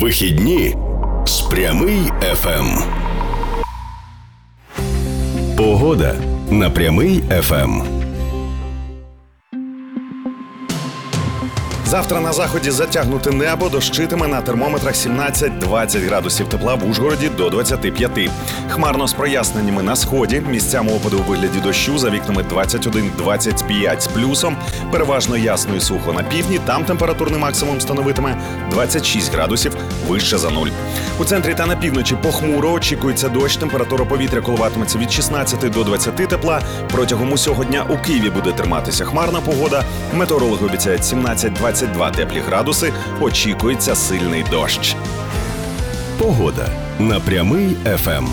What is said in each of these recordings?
Вихідні з Прямий ФМ. Погода на Прямий ФМ. Завтра на заході затягнуте небо, дощитиме, на термометрах 17-20 градусів тепла, в Ужгороді до 25. Хмарно з проясненнями на сході, місцями опади у вигляді дощу, за вікнами 21-25 з плюсом, переважно ясно і сухо на півдні, там температурний максимум становитиме 26 градусів вище за нуль. У центрі та на півночі похмуро, очікується дощ, температура повітря коливатиметься від 16 до 20 тепла. Протягом усього дня у Києві буде триматися хмарна погода, метеорологи обіцяють 17-22 теплі градуси, очікується сильний дощ. Погода на Прямий ФМ.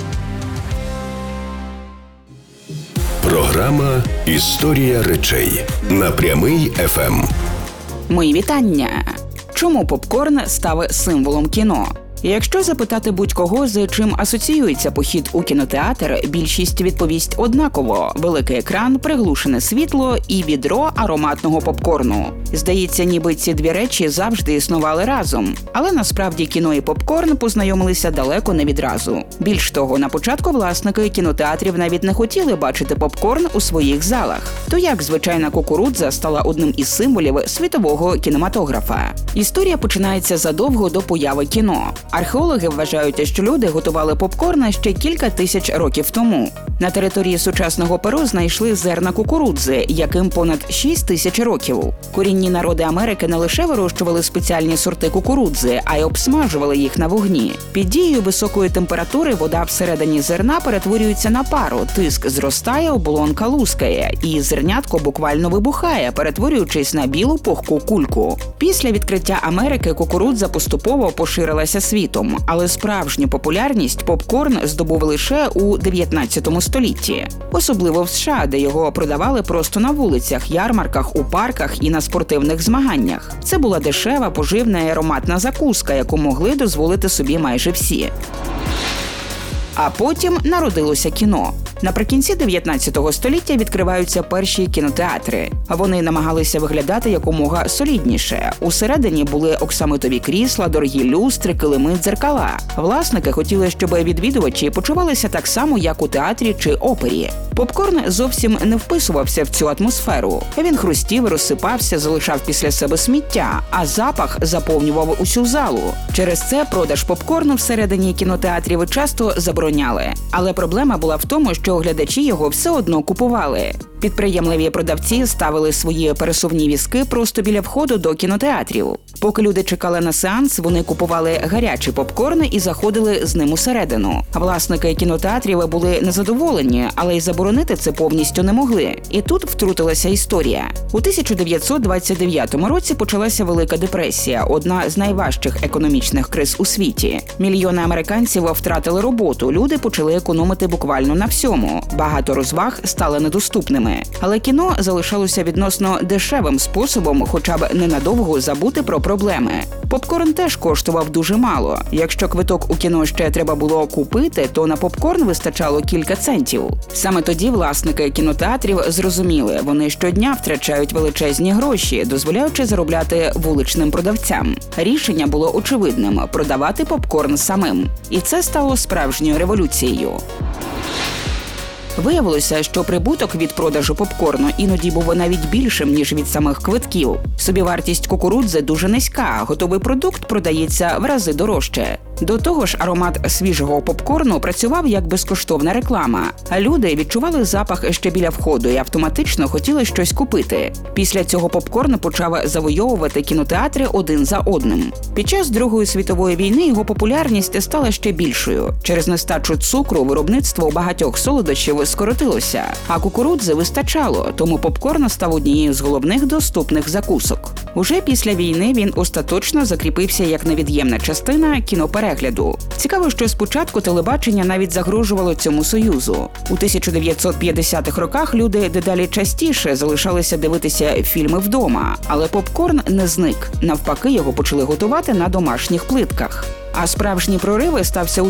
Програма «Історія речей» на Прямий ФМ. Мої вітання! Чому попкорн став символом кіно? Якщо запитати будь-кого, з чим асоціюється похід у кінотеатр, більшість відповість однаково – великий екран, приглушене світло і відро ароматного попкорну. Здається, ніби ці дві речі завжди існували разом. Але насправді кіно і попкорн познайомилися далеко не відразу. Більш того, на початку власники кінотеатрів навіть не хотіли бачити попкорн у своїх залах. То як звичайна кукурудза стала одним із символів світового кінематографа? Історія починається задовго до появи кіно. Археологи вважають, що люди готували попкорн ще кілька тисяч років тому. На території сучасного Перу знайшли зерна кукурудзи, яким понад 6 тисяч років. Корінні народи Америки не лише вирощували спеціальні сорти кукурудзи, а й обсмажували їх на вогні. Під дією високої температури вода всередині зерна перетворюється на пару, тиск зростає, оболонка лускає, і зернятко буквально вибухає, перетворюючись на білу пухку кульку. Після відкриття Америки кукурудза поступово поширилася світом, але справжню популярність попкорн здобув лише у 19 столітті. Особливо в США, де його продавали просто на вулицях, ярмарках, у парках і на спортивних змаганнях. Це була дешева, поживна і ароматна закуска, яку могли дозволити собі майже всі. А потім народилося кіно. Наприкінці 19 століття відкриваються перші кінотеатри. Вони намагалися виглядати якомога солідніше. Усередині були оксамитові крісла, дорогі люстри, килими, дзеркала. Власники хотіли, щоб відвідувачі почувалися так само, як у театрі чи опері. Попкорн зовсім не вписувався в цю атмосферу. Він хрустів, розсипався, залишав після себе сміття, а запах заповнював усю залу. Через це продаж попкорну всередині кінотеатрів часто забороняли. Але проблема була в тому, що глядачі його все одно купували. Підприємливі продавці ставили свої пересувні візки просто біля входу до кінотеатрів. Поки люди чекали на сеанс, вони купували гарячі попкорни і заходили з ним усередину. Власники кінотеатрів були незадоволені, але й заборонити це повністю не могли. І тут втрутилася історія. У 1929 році почалася Велика депресія, одна з найважчих економічних криз у світі. Мільйони американців втратили роботу, люди почали економити буквально на всьому. Багато розваг стали недоступними. Але кіно залишалося відносно дешевим способом хоча б ненадовго забути про проблеми. Попкорн теж коштував дуже мало. Якщо квиток у кіно ще треба було купити, то на попкорн вистачало кілька центів. Саме тоді власники кінотеатрів зрозуміли, вони щодня втрачають величезні гроші, дозволяючи заробляти вуличним продавцям. Рішення було очевидним – продавати попкорн самим. І це стало справжньою революцією. Виявилося, що прибуток від продажу попкорну іноді був навіть більшим, ніж від самих квитків. Собівартість кукурудзи дуже низька, готовий продукт продається в рази дорожче. До того ж, аромат свіжого попкорну працював як безкоштовна реклама. А люди відчували запах ще біля входу і автоматично хотіли щось купити. Після цього попкорн почав завойовувати кінотеатри один за одним. Під час Другої світової війни його популярність стала ще більшою. Через нестачу цукру виробництво у багатьох солодощів скоротилося, а кукурудзи вистачало, тому попкорн став однією з головних доступних закусок. Уже після війни він остаточно закріпився як невід'ємна частина кіноперегляду. Цікаво, що спочатку телебачення навіть загрожувало цьому союзу. У 1950-х роках люди дедалі частіше залишалися дивитися фільми вдома, але попкорн не зник. Навпаки, його почали готувати на домашніх плитках. А справжній прорив стався у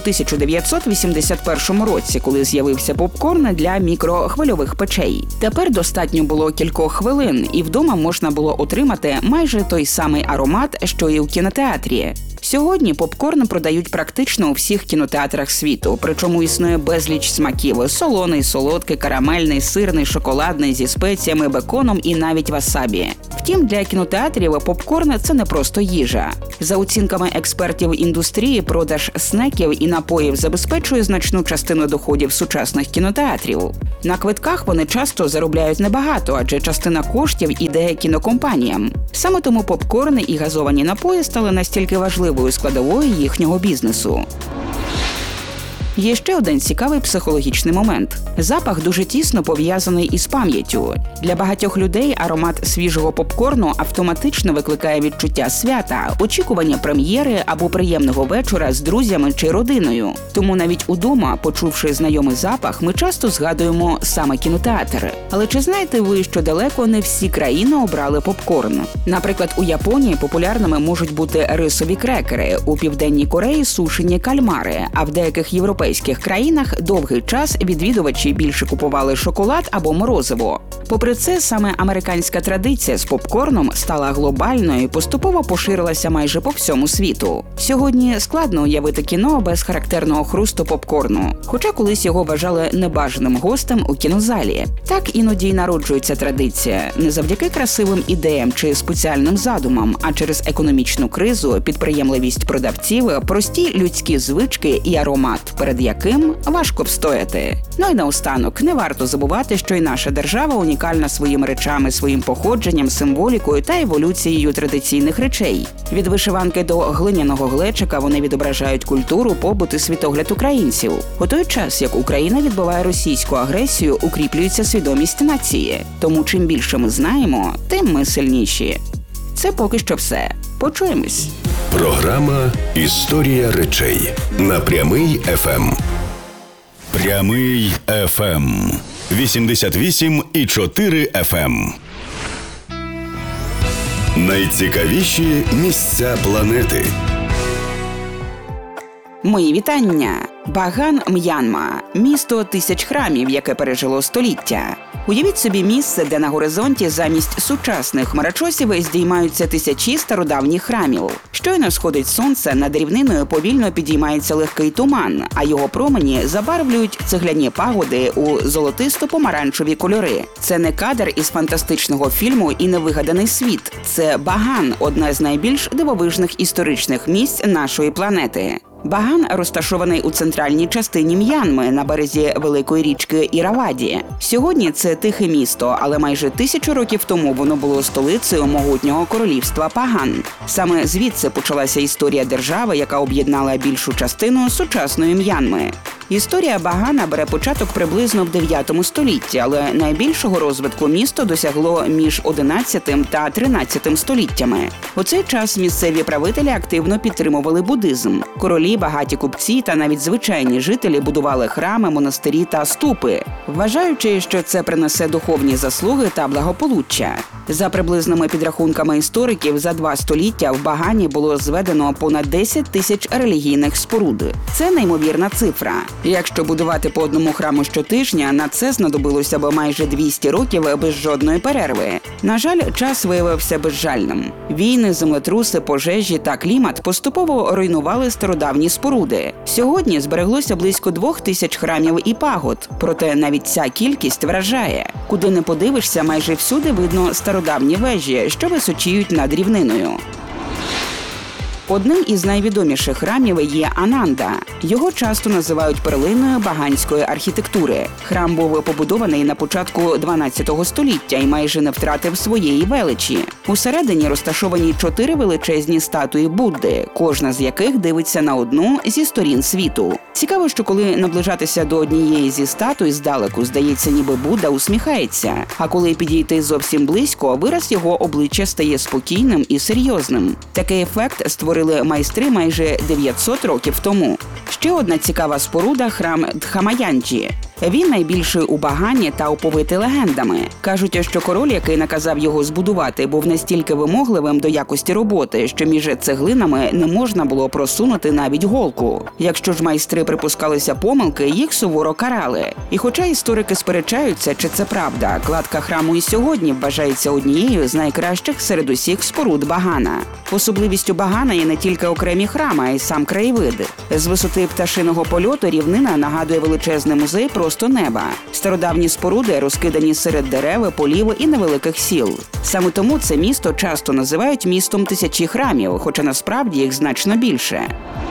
1981 році, коли з'явився попкорн для мікрохвильових печей. Тепер достатньо було кількох хвилин, і вдома можна було отримати майже той самий аромат, що і в кінотеатрі. Сьогодні попкорн продають практично у всіх кінотеатрах світу, причому існує безліч смаків – солоний, солодкий, карамельний, сирний, шоколадний, зі спеціями, беконом і навіть васабі. Втім, для кінотеатрів попкорн – це не просто їжа. За оцінками експертів індустрії, продаж снеків і напоїв забезпечує значну частину доходів сучасних кінотеатрів. На квитках вони часто заробляють небагато, адже частина коштів іде кінокомпаніям. Саме тому попкорн і газовані напої стали настільки важливою складовою їхнього бізнесу. Є ще один цікавий психологічний момент. Запах дуже тісно пов'язаний із пам'яттю. Для багатьох людей аромат свіжого попкорну автоматично викликає відчуття свята, очікування прем'єри або приємного вечора з друзями чи родиною. Тому навіть удома, почувши знайомий запах, ми часто згадуємо саме кінотеатр. Але чи знаєте ви, що далеко не всі країни обрали попкорн? Наприклад, у Японії популярними можуть бути рисові крекери, у Південній Кореї – сушені кальмари, а в деяких європейських країнах довгий час відвідувачі більше купували шоколад або морозиво. Попри це, саме американська традиція з попкорном стала глобальною і поступово поширилася майже по всьому світу. Сьогодні складно уявити кіно без характерного хрусту попкорну, хоча колись його вважали небажаним гостем у кінозалі. Так іноді й народжується традиція. Не завдяки красивим ідеям чи спеціальним задумам, а через економічну кризу, підприємливість продавців, прості людські звички і аромат, перед яким важко встояти. Ну і наостанок, не варто забувати, що й наша держава унікальна своїми речами, своїм походженням, символікою та еволюцією традиційних речей. Від вишиванки до глиняного глечика вони відображають культуру, побут і світогляд українців. У той час, як Україна відбиває російську агресію, укріплюється свідомість нації. Тому чим більше ми знаємо, тим ми сильніші. Це поки що все. Почуємось. Програма «Історія речей» на Прямий ФМ. Прямий ФМ. 88,4 FM. Найцікавіші місця планети. Мої вітання! Баган, М'янма – місто тисяч храмів, яке пережило століття. Уявіть собі місце, де на горизонті замість сучасних хмарочосів здіймаються тисячі стародавніх храмів. Щойно сходить сонце, над рівниною повільно підіймається легкий туман, а його промені забарвлюють цегляні пагоди у золотисто-помаранчеві кольори. Це не кадр із фантастичного фільму і невигаданий світ. Це Баган – одне з найбільш дивовижних історичних місць нашої планети. Баган розташований у центральній частині М'янми на березі великої річки Іраваді. Сьогодні це тихе місто, але майже 1000 років тому воно було столицею могутнього королівства Паган. Саме звідси почалася історія держави, яка об'єднала більшу частину сучасної М'янми. Історія Багана бере початок приблизно в 9 столітті, але найбільшого розвитку місто досягло між 11 та 13 століттями. У цей час місцеві правителі активно підтримували буддизм. Королі, багаті купці та навіть звичайні жителі будували храми, монастирі та ступи, вважаючи, що це принесе духовні заслуги та благополуччя. За приблизними підрахунками істориків, за 2 століття в Багані було зведено понад 10 тисяч релігійних споруд. Це неймовірна цифра. Якщо будувати по одному храму щотижня, на це знадобилося б майже 200 років без жодної перерви. На жаль, час виявився безжальним. Війни, землетруси, пожежі та клімат поступово руйнували стародавні споруди. Сьогодні збереглося близько 2000 храмів і пагод. Проте навіть ця кількість вражає. Куди не подивишся, майже всюди видно стародавні вежі, що височіють над рівниною. Одним із найвідоміших храмів є Ананда. Його часто називають перлиною баганської архітектури. Храм був побудований на початку 12 століття і майже не втратив своєї величі. Усередині розташовані 4 величезні статуї Будди, кожна з яких дивиться на одну зі сторін світу. Цікаво, що коли наближатися до однієї зі статуй здалеку, здається, ніби Будда усміхається. А коли підійти зовсім близько, вираз його обличчя стає спокійним і серйозним. Такий ефект створили майстри майже 900 років тому. Ще одна цікава споруда – храм Дхамаянджі. Він найбільший у Багані та оповитий легендами. Кажуть, що король, який наказав його збудувати, був настільки вимогливим до якості роботи, що між цеглинами не можна було просунути навіть голку. Якщо ж майстри припускалися помилки, їх суворо карали. І хоча історики сперечаються, чи це правда, кладка храму і сьогодні вважається однією з найкращих серед усіх споруд Багана. Особливістю Багана є не тільки окремі храми, а й сам краєвид. З висоти пташиного польоту рівнина нагадує величезний музей просто неба. Стародавні споруди розкидані серед дерев, полів і невеликих сіл. Саме тому це місто часто називають містом тисячі храмів, хоча насправді їх значно більше.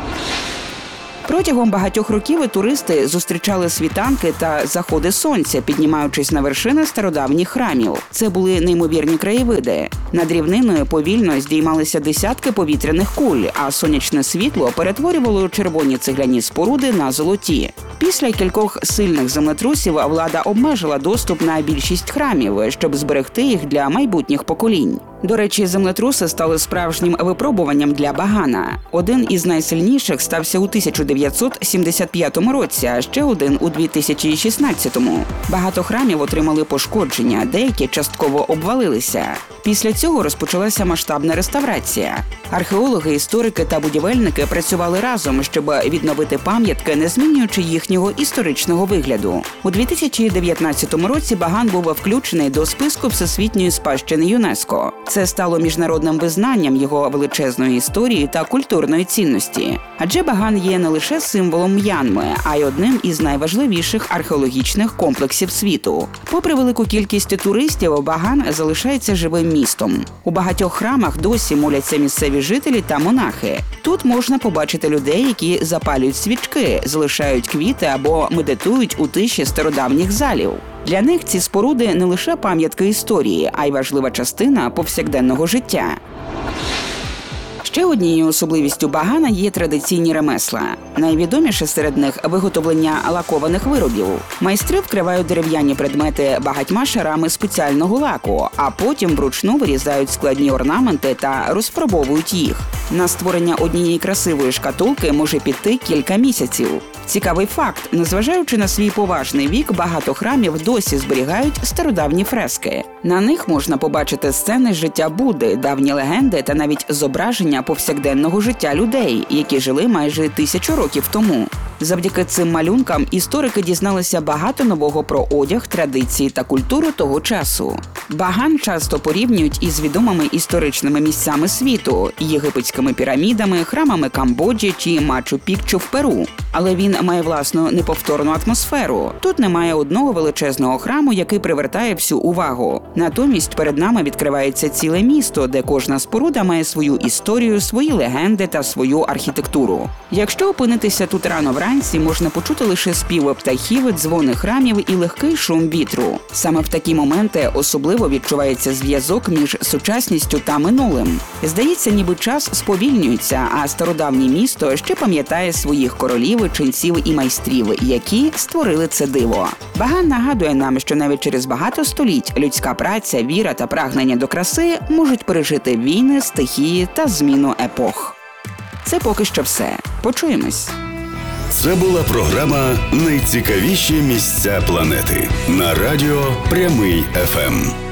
Протягом багатьох років туристи зустрічали світанки та заходи сонця, піднімаючись на вершини стародавніх храмів. Це були неймовірні краєвиди. Над рівниною повільно здіймалися десятки повітряних куль, а сонячне світло перетворювало червоні цегляні споруди на золоті. Після кількох сильних землетрусів влада обмежила доступ на більшість храмів, щоб зберегти їх для майбутніх поколінь. До речі, землетруси стали справжнім випробуванням для Багана. Один із найсильніших стався у 1975 році, а ще один у 2016-му. Багато храмів отримали пошкодження, деякі частково обвалилися. Після цього розпочалася масштабна реставрація. Археологи, історики та будівельники працювали разом, щоб відновити пам'ятки, не змінюючи їхнього історичного вигляду. У 2019 році Баган був включений до списку Всесвітньої спадщини ЮНЕСКО. Це стало міжнародним визнанням його величезної історії та культурної цінності. Адже Баган є не лише символом М'янми, а й одним із найважливіших археологічних комплексів світу. Попри велику кількість туристів, Баган залишається живим містом. У багатьох храмах досі моляться місцеві жителі та монахи. Тут можна побачити людей, які запалюють свічки, залишають квіти або медитують у тиші стародавніх залів. Для них ці споруди не лише пам'ятки історії, а й важлива частина повсякденного життя. Ще однією особливістю Багана є традиційні ремесла. Найвідоміше серед них – виготовлення лакованих виробів. Майстри вкривають дерев'яні предмети багатьма шарами спеціального лаку, а потім вручну вирізають складні орнаменти та розфарбовують їх. На створення однієї красивої шкатулки може піти кілька місяців. Цікавий факт – незважаючи на свій поважний вік, багато храмів досі зберігають стародавні фрески. На них можна побачити сцени з життя Будди, давні легенди та навіть зображення повсякденного життя людей, які жили майже 1000 років тому. Завдяки цим малюнкам історики дізналися багато нового про одяг, традиції та культуру того часу. Баган часто порівнюють із відомими історичними місцями світу – єгипетськими пірамідами, храмами Камбоджі чи Мачу-Пікчу в Перу. Але він має власну неповторну атмосферу. Тут немає одного величезного храму, який привертає всю увагу. Натомість перед нами відкривається ціле місто, де кожна споруда має свою історію, свої легенди та свою архітектуру. Якщо опинитися тут рано вранці, можна почути лише співи птахів, дзвони храмів і легкий шум вітру. Саме в такі моменти особливо відчувається зв'язок між сучасністю та минулим. Здається, ніби час сповільнюється, а стародавнє місто ще пам'ятає своїх королів, ченців і майстрів, які створили це диво. Баган нагадує нам, що навіть через багато століть людська праця, віра та прагнення до краси можуть пережити війни, стихії та зміну епох. Це поки що все. Почуємось. Це була програма «Найцікавіші місця планети» на радіо Прямий ФМ.